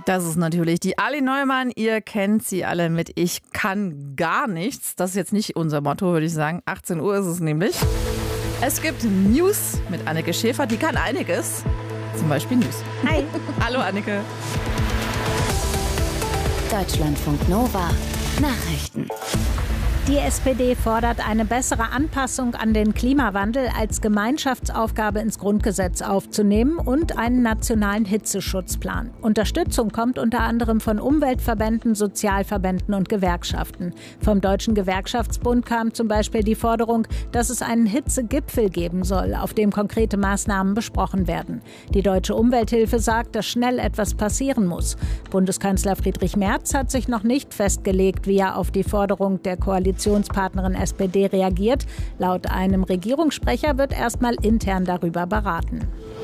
Das ist natürlich die Ali Neumann. Ihr kennt sie alle mit Ich kann gar nichts. Das ist jetzt nicht unser Motto, würde ich sagen. 18 Uhr ist es nämlich. Es gibt News mit Anneke Schäfer. Die kann einiges. Zum Beispiel News. Hi. Hallo Anneke. Deutschlandfunk Nova. Nachrichten. Die SPD fordert eine bessere Anpassung an den Klimawandel als Gemeinschaftsaufgabe ins Grundgesetz aufzunehmen und einen nationalen Hitzeschutzplan. Unterstützung kommt unter anderem von Umweltverbänden, Sozialverbänden und Gewerkschaften. Vom Deutschen Gewerkschaftsbund kam zum Beispiel die Forderung, dass es einen Hitzegipfel geben soll, auf dem konkrete Maßnahmen besprochen werden. Die Deutsche Umwelthilfe sagt, dass schnell etwas passieren muss. Bundeskanzler Friedrich Merz hat sich noch nicht festgelegt, wie er auf die Forderung der Koalitionspartnerin SPD reagiert. Laut einem Regierungssprecher wird erstmal intern darüber beraten.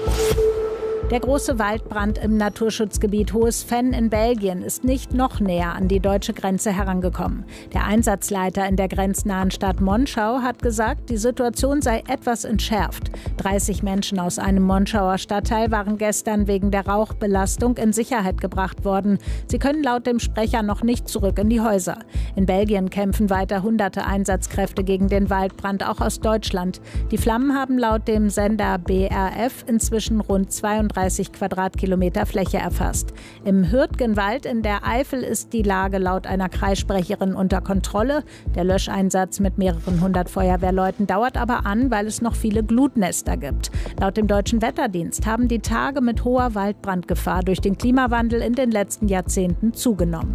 Der große Waldbrand im Naturschutzgebiet Hohes Venn in Belgien ist nicht noch näher an die deutsche Grenze herangekommen. Der Einsatzleiter in der grenznahen Stadt Monschau hat gesagt, die Situation sei etwas entschärft. 30 Menschen aus einem Monschauer Stadtteil waren gestern wegen der Rauchbelastung in Sicherheit gebracht worden. Sie können laut dem Sprecher noch nicht zurück in die Häuser. In Belgien kämpfen weiter hunderte Einsatzkräfte gegen den Waldbrand, auch aus Deutschland. Die Flammen haben laut dem Sender BRF inzwischen rund 32 Quadratkilometer Fläche erfasst. Im Hürtgenwald in der Eifel ist die Lage laut einer Kreissprecherin unter Kontrolle. Der Löscheinsatz mit mehreren hundert Feuerwehrleuten dauert aber an, weil es noch viele Glutnester gibt. Laut dem Deutschen Wetterdienst haben die Tage mit hoher Waldbrandgefahr durch den Klimawandel in den letzten Jahrzehnten zugenommen.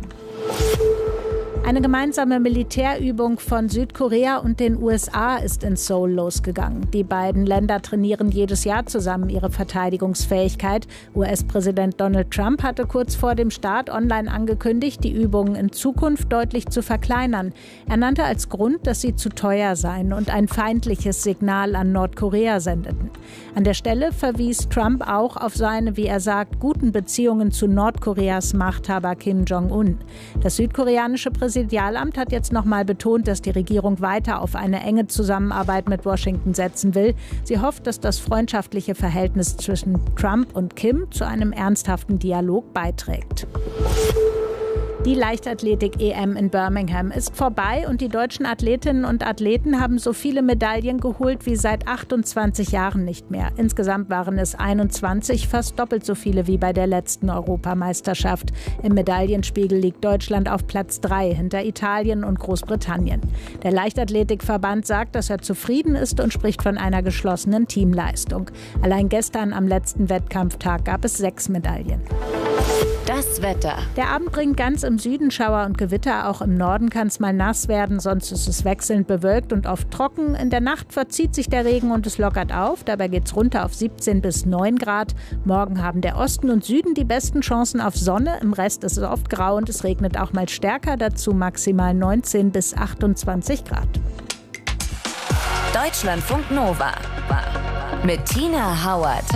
Eine gemeinsame Militärübung von Südkorea und den USA ist in Seoul losgegangen. Die beiden Länder trainieren jedes Jahr zusammen ihre Verteidigungsfähigkeit. US-Präsident Donald Trump hatte kurz vor dem Start online angekündigt, die Übungen in Zukunft deutlich zu verkleinern. Er nannte als Grund, dass sie zu teuer seien und ein feindliches Signal an Nordkorea sendeten. An der Stelle verwies Trump auch auf seine, wie er sagt, guten Beziehungen zu Nordkoreas Machthaber Kim Jong-un. Das südkoreanische Präsidialamt hat jetzt nochmal betont, dass die Regierung weiter auf eine enge Zusammenarbeit mit Washington setzen will. Sie hofft, dass das freundschaftliche Verhältnis zwischen Trump und Kim zu einem ernsthaften Dialog beiträgt. Die Leichtathletik-EM in Birmingham ist vorbei und die deutschen Athletinnen und Athleten haben so viele Medaillen geholt wie seit 28 Jahren nicht mehr. Insgesamt waren es 21, fast doppelt so viele wie bei der letzten Europameisterschaft. Im Medaillenspiegel liegt Deutschland auf Platz 3 hinter Italien und Großbritannien. Der Leichtathletikverband sagt, dass er zufrieden ist und spricht von einer geschlossenen Teamleistung. Allein gestern am letzten Wettkampftag gab es 6 Medaillen. Das Wetter. Der Abend bringt ganz im Süden Schauer und Gewitter. Auch im Norden kann es mal nass werden, sonst ist es wechselnd bewölkt und oft trocken. In der Nacht verzieht sich der Regen und es lockert auf. Dabei geht es runter auf 17 bis 9 Grad. Morgen haben der Osten und Süden die besten Chancen auf Sonne. Im Rest ist es oft grau und es regnet auch mal stärker. Dazu maximal 19 bis 28 Grad. Deutschlandfunk Nova. Mit Tina Hauert.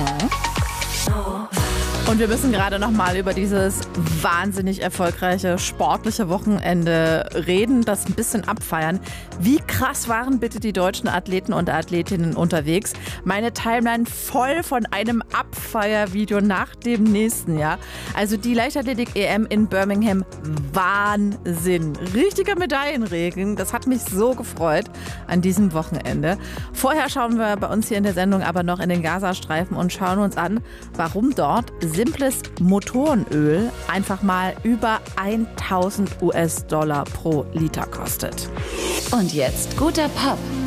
Und wir müssen gerade noch mal über dieses wahnsinnig erfolgreiche sportliche Wochenende reden, das ein bisschen abfeiern. Wie krass waren bitte die deutschen Athleten und Athletinnen unterwegs? Meine Timeline voll von einem Abfeiervideo nach dem nächsten Jahr. Also die Leichtathletik-EM in Birmingham, Wahnsinn. Richtiger Medaillenregen, das hat mich so gefreut an diesem Wochenende. Vorher schauen wir bei uns hier in der Sendung aber noch in den Gazastreifen und schauen uns an, warum dort simples Motorenöl einfach mal über 1000 US-Dollar pro Liter kostet. Und jetzt guter Pop.